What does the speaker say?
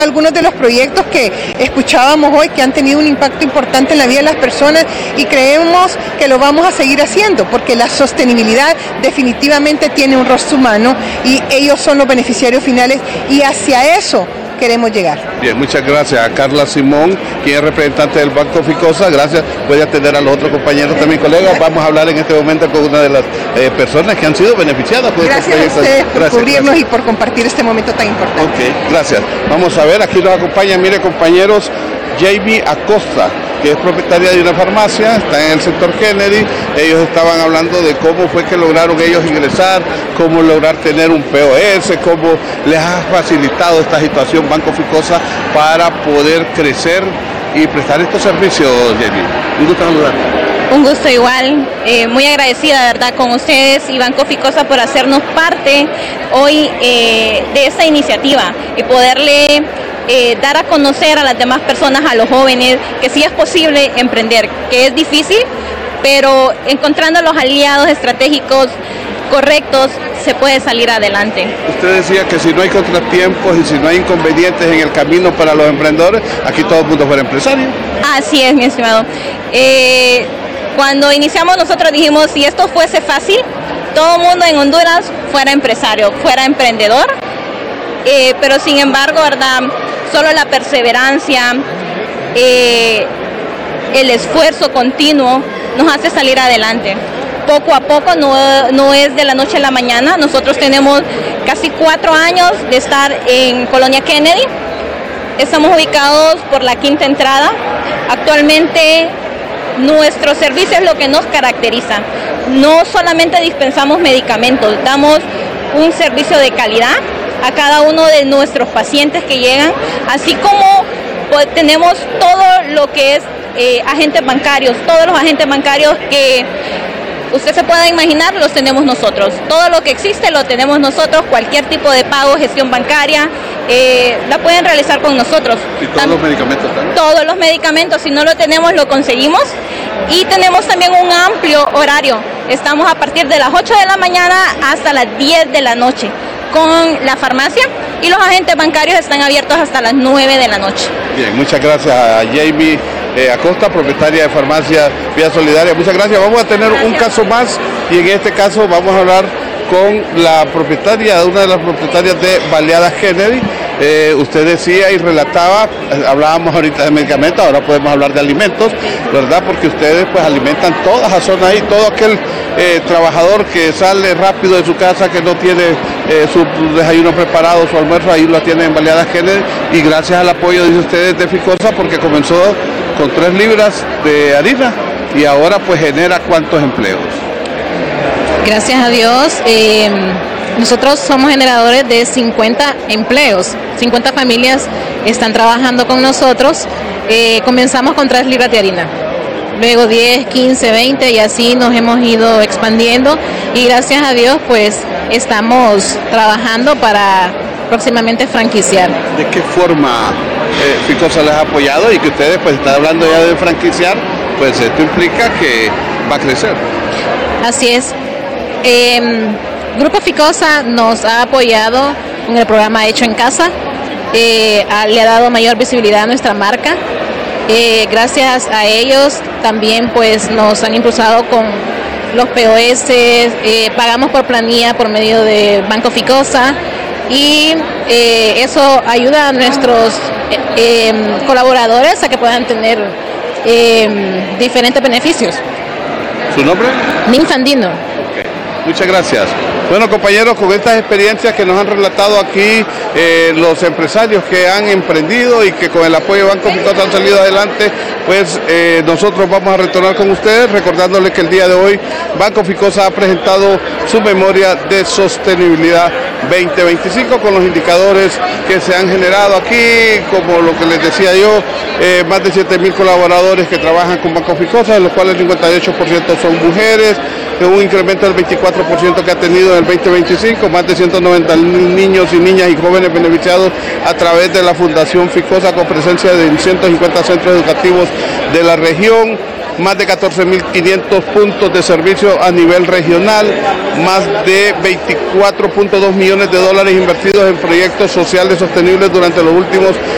Algunos de los proyectos que escuchábamos hoy que han tenido un impacto importante en la vida de las personas y creemos que lo vamos a seguir haciendo porque la sostenibilidad definitivamente tiene un rostro humano y ellos son los beneficiarios finales y hacia eso queremos llegar. Bien, muchas gracias a Carla Simón, quien es representante del Banco Ficosa. Gracias, puede atender a los otros compañeros también, colegas. Vamos a hablar en este momento con una de las personas que han sido beneficiadas por gracias estos proyectos. Gracias a ustedes por cubrirnos y por compartir este momento tan importante. Ok, gracias. Vamos a ver, aquí nos acompaña, mire compañeros, Jamie Acosta, que es propietaria de una farmacia, está en el sector Kennedy. Ellos estaban hablando de cómo fue que lograron ellos ingresar, cómo lograr tener un POS, cómo les ha facilitado esta situación Banco Ficosa para poder crecer y prestar estos servicios, Jamie. Un gusto saludar. Un gusto igual, muy agradecida, de verdad, con ustedes y Banco Ficosa por hacernos parte hoy de esta iniciativa y poderle dar a conocer a las demás personas, a los jóvenes, que sí es posible emprender, que es difícil, pero encontrando los aliados estratégicos correctos se puede salir adelante. Usted decía que si no hay contratiempos y si no hay inconvenientes en el camino para los emprendedores, aquí todo el mundo fuera empresario. Así es, mi estimado. Cuando iniciamos nosotros dijimos, si esto fuese fácil, todo el mundo en Honduras fuera empresario, fuera emprendedor, pero sin embargo, ¿verdad? Solo la perseverancia, el esfuerzo continuo nos hace salir adelante. Poco a poco, no es de la noche a la mañana. Nosotros tenemos casi 4 años de estar en Colonia Kennedy. Estamos ubicados por la quinta entrada. Actualmente nuestro servicio es lo que nos caracteriza. No solamente dispensamos medicamentos, damos un servicio de calidad a cada uno de nuestros pacientes que llegan, así como tenemos todo lo que es agentes bancarios, todos los agentes bancarios que usted se pueda imaginar los tenemos nosotros. Todo lo que existe lo tenemos nosotros, cualquier tipo de pago, gestión bancaria, la pueden realizar con nosotros. ¿Y todos los medicamentos también? Todos los medicamentos, si no lo tenemos, lo conseguimos. Y tenemos también un amplio horario. Estamos a partir de las 8 de la mañana hasta las 10 de la noche con la farmacia y los agentes bancarios están abiertos hasta las 9 de la noche. Bien, muchas gracias a Jamie Acosta, propietaria de Farmacia Vía Solidaria. Muchas gracias. Vamos a tener un caso más y en este caso vamos a hablar con la propietaria, una de las propietarias de Baleadas Kennedy. Usted decía y relataba, hablábamos ahorita de medicamentos, ahora podemos hablar de alimentos, ¿verdad? Porque ustedes pues alimentan toda esa zona ahí, todo aquel trabajador que sale rápido de su casa, que no tiene su desayuno preparado, su almuerzo, ahí lo tienen en Baleadas Kennedy y gracias al apoyo, dice ustedes, de Ficosa, porque comenzó con 3 libras de harina y ahora pues genera ¿cuántos empleos? Gracias a Dios, nosotros somos generadores de 50 empleos, 50 familias están trabajando con nosotros. Comenzamos con 3 libras de harina, luego 10, 15, 20 y así nos hemos ido expandiendo y gracias a Dios pues estamos trabajando para próximamente franquiciar. ¿De qué forma Ficosa les ha apoyado y que ustedes pues están hablando ya de franquiciar? Pues esto implica que va a crecer. Así es. Grupo Ficosa nos ha apoyado con el programa Hecho en Casa, le ha dado mayor visibilidad a nuestra marca. Gracias a ellos también pues nos han impulsado con los POS, pagamos por planilla por medio de Banco Ficosa y eso ayuda a nuestros colaboradores a que puedan tener diferentes beneficios. ¿Su nombre? Ninfandino. Muchas gracias. Bueno, compañeros, con estas experiencias que nos han relatado aquí los empresarios que han emprendido y que con el apoyo de Banco Ficosa han salido adelante, pues nosotros vamos a retornar con ustedes recordándoles que el día de hoy Banco Ficosa ha presentado su memoria de sostenibilidad 2025 con los indicadores que se han generado aquí, como lo que les decía yo, más de 7.000 colaboradores que trabajan con Banco Ficosa, de los cuales el 58% son mujeres, un incremento del 24% que ha tenido en el 2025, más de 190 niños y niñas y jóvenes beneficiados a través de la Fundación Ficosa con presencia de 150 centros educativos de la región, más de 14.500 puntos de servicio a nivel regional, más de 24.2 millones de dólares invertidos en proyectos sociales sostenibles durante los últimos